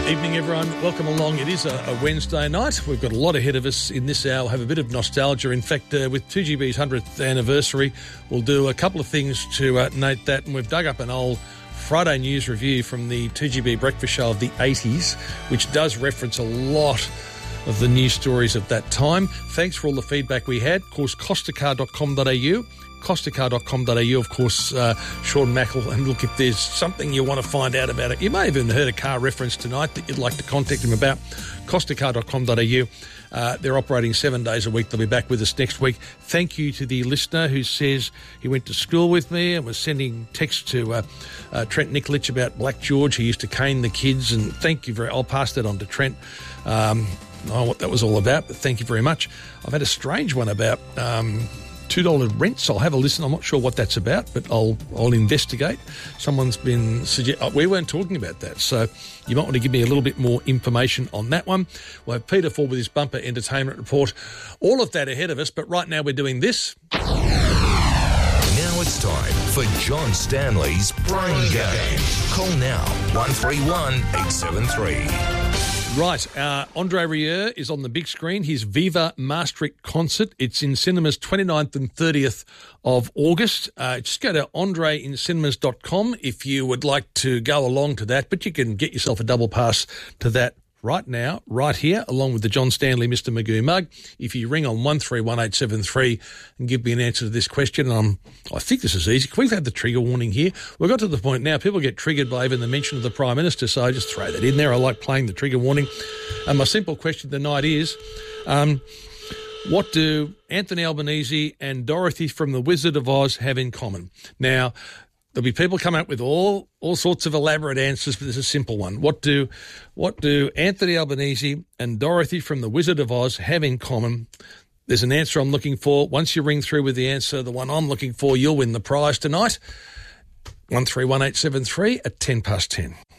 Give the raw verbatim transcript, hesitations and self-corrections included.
Evening, everyone. Welcome along. It is a, a Wednesday night. We've got a lot ahead of us in this hour. We'll have a bit of nostalgia. In fact, uh, with two G B's hundredth anniversary, we'll do a couple of things to uh, note that. And we've dug up an old Friday news review from the two G B breakfast show of the eighties, which does reference a lot of the news stories of that time. Thanks for all the feedback we had. Of course, costacar dot com dot a u. costacar dot com dot a u, of course, uh, Sean Mackle. And look, if there's something you want to find out about it, you may have even heard a car reference tonight that you'd like to contact him about, costacar dot com dot a u. Uh, they're operating seven days a week. They'll be back with us next week. Thank you to the listener who says he went to school with me and was sending texts to uh, uh, Trent Nikolic about Black George, who used to cane the kids. And thank you very I'll pass that on to Trent. Um, I don't know what that was all about, but thank you very much. I've had a strange one about Um, two dollars rents. I'll have a listen. I'm not sure what that's about, but I'll I'll investigate. Someone's been suggest- oh, we weren't talking about that, so you might want to give me a little bit more information on that one. We'll have Peter Ford with his bumper entertainment report. All of that ahead of us, but right now we're doing this. Now it's time for John Stanley's Brain Game. Call now, one three one, eight seven three. Right, uh, Andre Rieu is on the big screen. His Viva Maastricht concert. It's in cinemas twenty-ninth and thirtieth of August. Uh, just go to andre in cinemas dot com if you would like to go along to that, but you can get yourself a double pass to that right now, right here, along with the John Stanley Mister Magoo mug. If you ring on one three one eight seven three and give me an answer to this question, um, I think this is easy. We've had the trigger warning here. We've got to the point now, people get triggered by even the mention of the Prime Minister, so I just throw that in there. I like playing the trigger warning. And my simple question tonight is, um, what do Anthony Albanese and Dorothy from The Wizard of Oz have in common? Now, there'll be people coming up with all, all sorts of elaborate answers, but there's a simple one. What do what do Anthony Albanese and Dorothy from The Wizard of Oz have in common? There's an answer I'm looking for. Once you ring through with the answer, the one I'm looking for, you'll win the prize tonight. one three one eight seven three at ten past ten.